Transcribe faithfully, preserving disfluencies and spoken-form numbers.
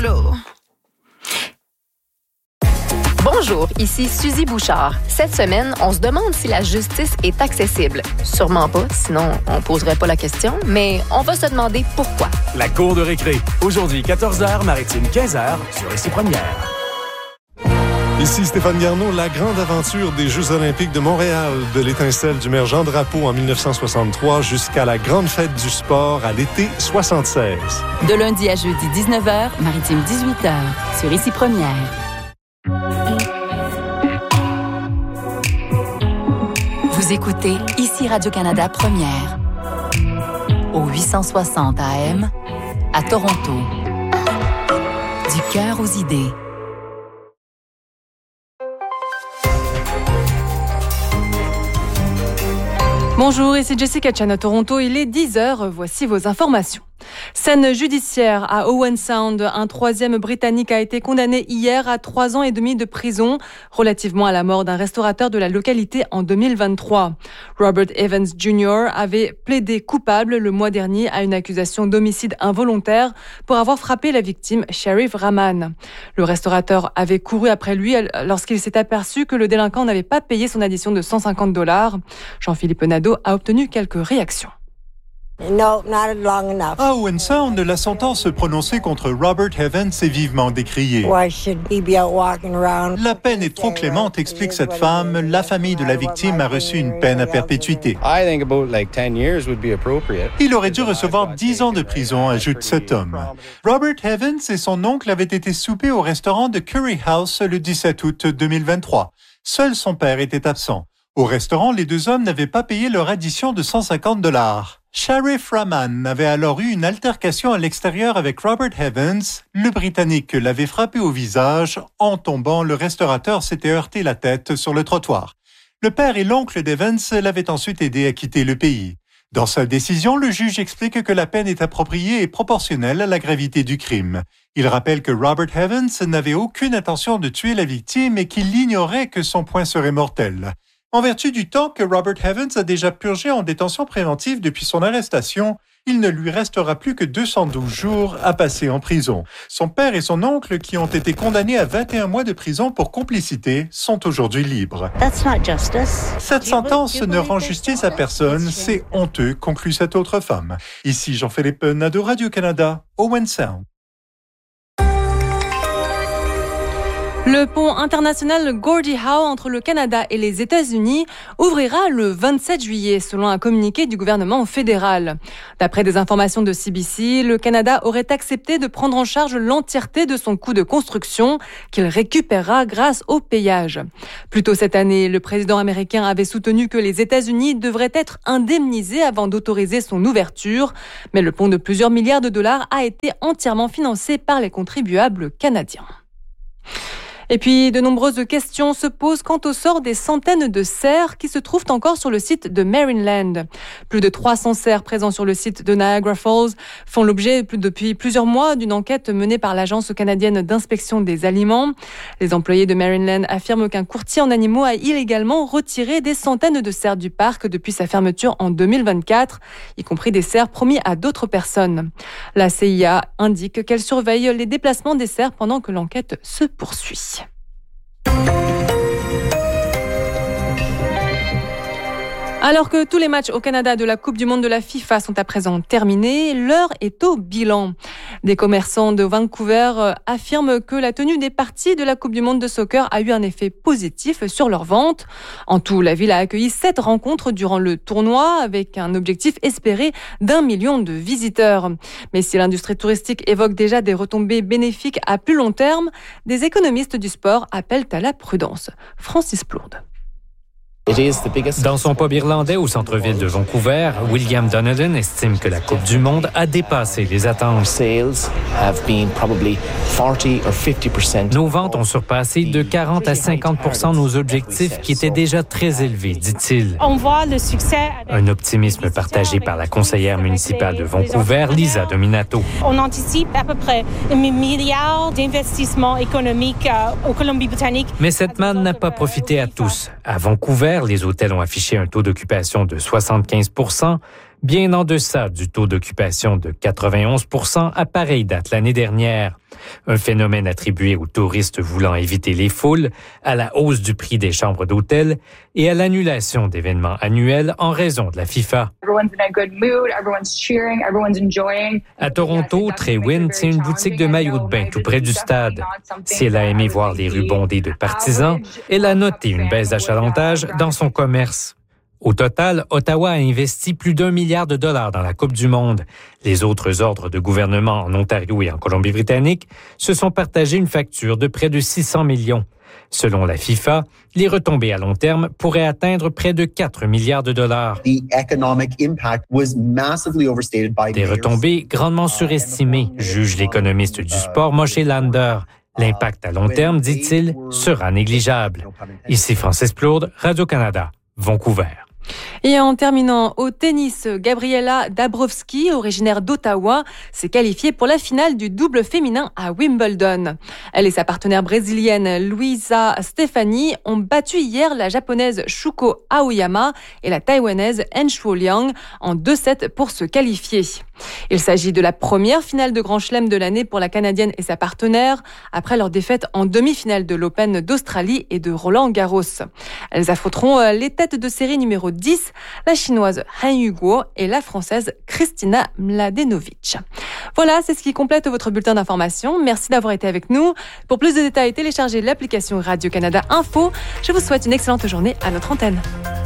boulot. Bonjour, ici Suzy Bouchard. Cette semaine, on se demande si la justice est accessible. Sûrement pas, sinon on poserait pas la question, mais on va se demander pourquoi. La cour de récré. Aujourd'hui, quatorze heures, Maritime, quinze heures, sur Ici Première. Ici Stéphane Garneau, la grande aventure des Jeux olympiques de Montréal, de l'étincelle du maire Jean Drapeau en dix-neuf cent soixante-trois jusqu'à la grande fête du sport à l'été soixante-seize. De lundi à jeudi, dix-neuf heures, Maritime, dix-huit heures, sur Ici Première. Vous écoutez Ici Radio-Canada Première, au huit cent soixante A M, à Toronto. Du cœur aux idées. Bonjour, ici Jessica Chan à Toronto. Il est dix heures. Voici vos informations. Scène judiciaire à Owen Sound. Un troisième Britannique a été condamné hier à trois ans et demi de prison relativement à la mort d'un restaurateur de la localité en deux mille vingt-trois. Robert Evans junior avait plaidé coupable le mois dernier à une accusation d'homicide involontaire pour avoir frappé la victime, Sharif Rahman. Le restaurateur avait couru après lui lorsqu'il s'est aperçu que le délinquant n'avait pas payé son addition de cent cinquante dollars. Jean-Philippe Nadeau a obtenu quelques réactions. No, not long enough. À Owen Sound, la sentence prononcée contre Robert Evans est vivement décriée. Why should he be out walking around? La peine est trop clémente, explique cette femme. La famille de la victime a reçu une peine à perpétuité. I think about like ten years would be appropriate. Il aurait dû recevoir dix ans de prison, ajoute cet homme. Robert Evans et son oncle avaient été souper au restaurant de Curry House le dix-sept août deux mille vingt-trois. Seul son père était absent. Au restaurant, les deux hommes n'avaient pas payé leur addition de cent cinquante dollars. Sharif Rahman avait alors eu une altercation à l'extérieur avec Robert Evans. Le Britannique l'avait frappé au visage. En tombant, le restaurateur s'était heurté la tête sur le trottoir. Le père et l'oncle d'Evans l'avaient ensuite aidé à quitter le pays. Dans sa décision, le juge explique que la peine est appropriée et proportionnelle à la gravité du crime. Il rappelle que Robert Evans n'avait aucune intention de tuer la victime et qu'il ignorait que son poing serait mortel. En vertu du temps que Robert Evans a déjà purgé en détention préventive depuis son arrestation, il ne lui restera plus que deux cent douze jours à passer en prison. Son père et son oncle, qui ont été condamnés à vingt et un mois de prison pour complicité, sont aujourd'hui libres. That's not justice. Cette sentence ne rend justice à personne, c'est honteux, conclut cette autre femme. Ici Jean-Philippe Nadeau, Radio-Canada, Owen Sound. Le pont international Gordie Howe entre le Canada et les États-Unis ouvrira le vingt-sept juillet, selon un communiqué du gouvernement fédéral. D'après des informations de C B C, le Canada aurait accepté de prendre en charge l'entièreté de son coût de construction, qu'il récupérera grâce au péage. Plus tôt cette année, le président américain avait soutenu que les États-Unis devraient être indemnisés avant d'autoriser son ouverture, mais le pont de plusieurs milliards de dollars a été entièrement financé par les contribuables canadiens. Et puis, de nombreuses questions se posent quant au sort des centaines de cerfs qui se trouvent encore sur le site de Marineland. Plus de trois cents cerfs présents sur le site de Niagara Falls font l'objet depuis plusieurs mois d'une enquête menée par l'Agence canadienne d'inspection des aliments. Les employés de Marineland affirment qu'un courtier en animaux a illégalement retiré des centaines de cerfs du parc depuis sa fermeture en deux mille vingt-quatre, y compris des cerfs promis à d'autres personnes. La C I A indique qu'elle surveille les déplacements des cerfs pendant que l'enquête se poursuit. Alors que tous les matchs au Canada de la Coupe du monde de la FIFA sont à présent terminés, l'heure est au bilan. Des commerçants de Vancouver affirment que la tenue des parties de la Coupe du monde de soccer a eu un effet positif sur leurs ventes. En tout, la ville a accueilli sept rencontres durant le tournoi avec un objectif espéré d'un million de visiteurs. Mais si l'industrie touristique évoque déjà des retombées bénéfiques à plus long terme, des économistes du sport appellent à la prudence. Francis Plourde. Dans son pub irlandais au centre-ville de Vancouver, William Donovan estime que la Coupe du monde a dépassé les attentes. Nos ventes ont surpassé de quarante à cinquante pour cent nos objectifs qui étaient déjà très élevés, dit-il. On voit le succès. Un optimisme partagé par la conseillère municipale de Vancouver, Lisa Dominato. On anticipe à peu près un milliard d'investissements économiques euh, au Colombie-Britannique. Mais cette manne n'a pas profité à tous. À Vancouver, les hôtels ont affiché un taux d'occupation de soixante-quinze pour cent, bien en deçà du taux d'occupation de quatre-vingt-onze pour cent à pareille date l'année dernière. Un phénomène attribué aux touristes voulant éviter les foules, à la hausse du prix des chambres d'hôtel et à l'annulation d'événements annuels en raison de la FIFA. À Toronto, Trey Wynn tient une boutique de maillots de bain tout près du stade. Si elle a aimé voir les rues bondées de partisans, elle a noté une baisse d'achalandage dans son commerce. Au total, Ottawa a investi plus d'un milliard de dollars dans la Coupe du monde. Les autres ordres de gouvernement en Ontario et en Colombie-Britannique se sont partagés une facture de près de six cents millions. Selon la FIFA, les retombées à long terme pourraient atteindre près de quatre milliards de dollars. Des retombées grandement surestimées, juge l'économiste du sport Moshe Lander. L'impact à long terme, dit-il, sera négligeable. Ici Francis Plourde, Radio-Canada, Vancouver. Et en terminant au tennis, Gabriela Dabrowski, originaire d'Ottawa, s'est qualifiée pour la finale du double féminin à Wimbledon. Elle et sa partenaire brésilienne Luisa Stefani ont battu hier la japonaise Shuko Aoyama et la taïwanaise En Shuo Liang en deux sept pour se qualifier. Il s'agit de la première finale de Grand Chelem de l'année pour la Canadienne et sa partenaire, après leur défaite en demi-finale de l'Open d'Australie et de Roland Garros. Elles affronteront les têtes de série numéro dix, la Chinoise Han Yuguo et la Française Kristina Mladenovic. Voilà, c'est ce qui complète votre bulletin d'information. Merci d'avoir été avec nous. Pour plus de détails, téléchargez l'application Radio-Canada Info. Je vous souhaite une excellente journée à notre antenne.